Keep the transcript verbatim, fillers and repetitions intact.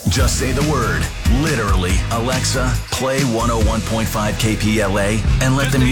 Just say the word. Literally, Alexa, play one oh one point five K P L A and let the music